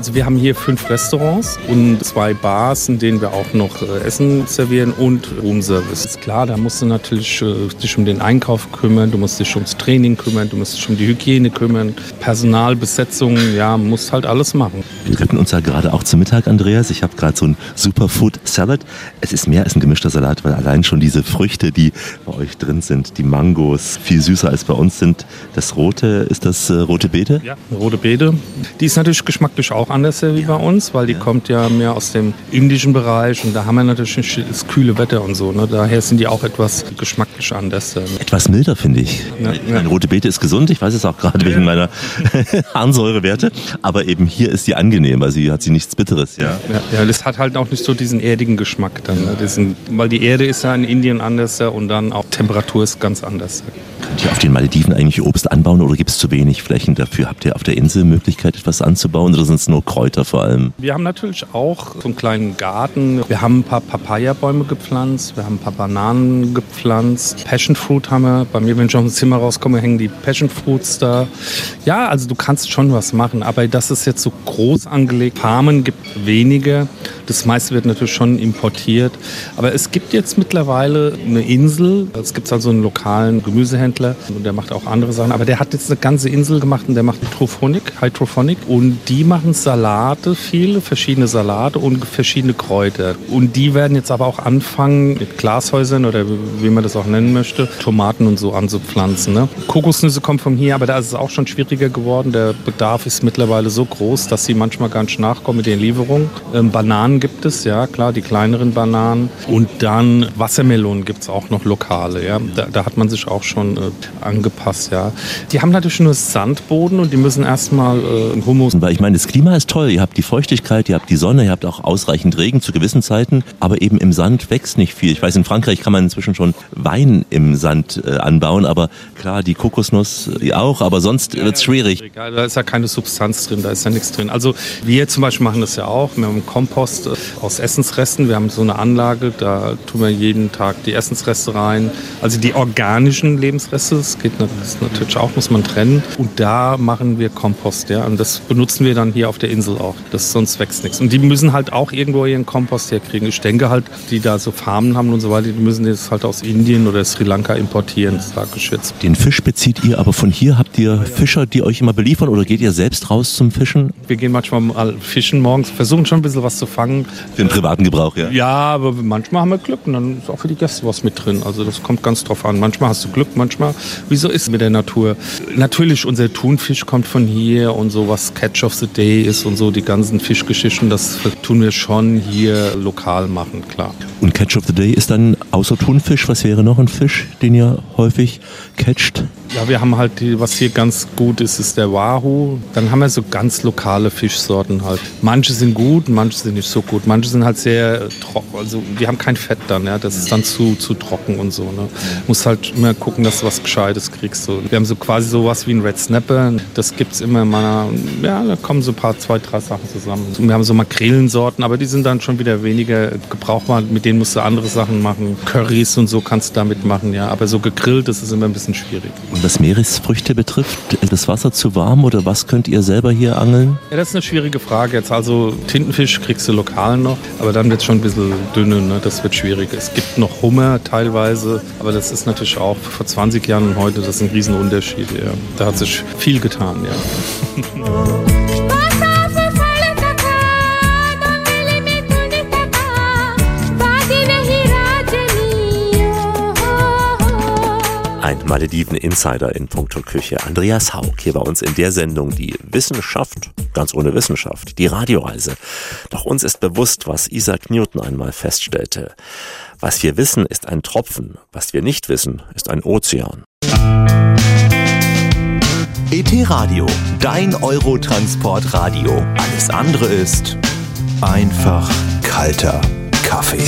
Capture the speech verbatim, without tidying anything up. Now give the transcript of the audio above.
Also wir haben hier fünf Restaurants und zwei Bars, in denen wir auch noch äh, Essen servieren und Roomservice. Ist klar, da musst du natürlich äh, dich um den Einkauf kümmern, du musst dich ums Training kümmern, du musst dich um die Hygiene kümmern, Personalbesetzung, ja, musst halt alles machen. Wir treffen uns ja gerade auch zum Mittag, Andreas. Ich habe gerade so ein Superfood Salad. Es ist mehr als ein gemischter Salat, weil allein schon diese Früchte, die bei euch drin sind, die Mangos, viel süßer als bei uns sind. Das rote, ist das äh, rote Beete? Ja, rote Beete. Die ist natürlich geschmacklich auch anders wie bei uns, weil die ja. kommt ja mehr aus dem indischen Bereich und da haben wir natürlich das kühle Wetter und so. Ne? Daher sind die auch etwas geschmacklich anders. Etwas milder, finde ich. Ja, ja. Eine rote Beete ist gesund, ich weiß es auch gerade ja. wegen meiner Harnsäurewerte, aber eben hier ist sie angenehm, also hier hat sie nichts Bitteres. Ja, ja, ja, das hat halt auch nicht so diesen erdigen Geschmack dann. Ne? Diesen, weil die Erde ist ja in Indien anders und dann auch Temperatur ist ganz anders. Könnt ihr auf den Malediven eigentlich Obst anbauen oder gibt es zu wenig Flächen dafür? Habt ihr auf der Insel Möglichkeit, etwas anzubauen oder sind es nur Kräuter vor allem? Wir haben natürlich auch so einen kleinen Garten. Wir haben ein paar Papaya-Bäume gepflanzt, wir haben ein paar Bananen gepflanzt. Passion Fruit haben wir. Bei mir, wenn ich aus dem Zimmer rauskomme, hängen die Passion Fruits da. Ja, also du kannst schon was machen, aber das ist jetzt so groß angelegt. Farmen gibt wenige. Das meiste wird natürlich schon importiert. Aber es gibt jetzt mittlerweile eine Insel. Es gibt also einen lokalen Gemüsehändler und der macht auch andere Sachen. Aber der hat jetzt eine ganze Insel gemacht und der macht Hydrophonik, Hydrophonik. Und die machen Salate, viele verschiedene Salate und verschiedene Kräuter. Und die werden jetzt aber auch anfangen, mit Glashäusern oder wie man das auch nennen möchte, Tomaten und so anzupflanzen. Ne? Kokosnüsse kommen von hier, aber da ist es auch schon schwieriger geworden. Der Bedarf ist mittlerweile so groß, dass sie manchmal gar nicht nachkommen mit den Lieferungen. Ähm, Bananen gibt es, ja klar, die kleineren Bananen. Und dann Wassermelonen gibt es auch noch lokale. Ja? Da, da hat man sich auch schon äh, angepasst. Ja? Die haben natürlich nur Sandboden und die müssen erstmal äh, Humus. Weil ich meine, das Klima ist toll. Ihr habt die Feuchtigkeit, ihr habt die Sonne, ihr habt auch ausreichend Regen zu gewissen Zeiten. Aber eben im Sand wächst nicht viel. Ich weiß, in Frankreich kann man inzwischen schon Wein im Sand äh, anbauen. Aber klar, die Kokosnuss äh, auch. Aber sonst wird es schwierig. Ja, da ist ja keine Substanz drin, da ist ja nichts drin. Also wir zum Beispiel machen das ja auch. Wir haben einen Kompost aus Essensresten. Wir haben so eine Anlage, da tun wir jeden Tag die Essensreste rein. Also die organischen Lebensreste, das geht das natürlich auch, muss man trennen. Und da machen wir Kompost. Ja? Und das benutzen wir dann hier auf der Insel auch. Das, sonst wächst nichts. Und die müssen halt auch irgendwo ihren Kompost herkriegen. Ich denke halt, die da so Farmen haben und so weiter, die müssen das halt aus Indien oder Sri Lanka importieren, sage ich jetzt. Den Fisch bezieht ihr aber von hier? Habt ihr Fischer, die euch immer beliefern oder geht ihr selbst raus zum Fischen? Wir gehen manchmal mal fischen morgens, versuchen schon ein bisschen was zu fangen. Für den privaten Gebrauch, ja? Ja, aber manchmal haben wir Glück und dann ist auch für die Gäste was mit drin. Also das kommt ganz drauf an. Manchmal hast du Glück, manchmal, wieso ist es mit der Natur? Natürlich, unser Thunfisch kommt von hier und so, was Catch of the Day ist und so, die ganzen Fischgeschichten, das tun wir schon hier lokal machen, klar. Und Catch of the Day ist dann außer Thunfisch, was wäre noch ein Fisch, den ihr häufig catcht? Ja, wir haben halt, die, was hier ganz gut ist, ist der Wahoo. Dann haben wir so ganz lokale Fischsorten halt. Manche sind gut, manche sind nicht so gut. Manche sind halt sehr trocken, also die haben kein Fett dann, ja. Das ist dann zu, zu trocken und so. Ne? Musst halt immer gucken, dass du was Gescheites kriegst. So. Wir haben so quasi sowas wie ein Red Snapper. Das gibt's immer in meiner, ja, da kommen so ein paar, zwei, drei Sachen zusammen. Wir haben so Makrelensorten, aber die sind dann schon wieder weniger gebrauchbar. Mit denen musst du andere Sachen machen. Currys und so kannst du damit machen, ja. Aber so gegrillt, das ist immer ein bisschen schwierig. Und was Meeresfrüchte betrifft, ist das Wasser zu warm oder was könnt ihr selber hier angeln? Ja, das ist eine schwierige Frage jetzt. Also Tintenfisch kriegst du lokal noch, aber dann wird es schon ein bisschen dünne, ne? Das wird schwierig. Es gibt noch Hummer teilweise, aber das ist natürlich auch vor zwanzig Jahren und heute, das ist ein Riesenunterschied. Ja. Da hat sich viel getan, ja. Ein Malediven-Insider in puncto Küche. Andreas Haug hier bei uns in der Sendung Die Wissenschaft, ganz ohne Wissenschaft, die Radioreise. Doch uns ist bewusst, was Isaac Newton einmal feststellte. Was wir wissen, ist ein Tropfen. Was wir nicht wissen, ist ein Ozean. E T Radio, dein Eurotransport-Radio. Alles andere ist einfach kalter.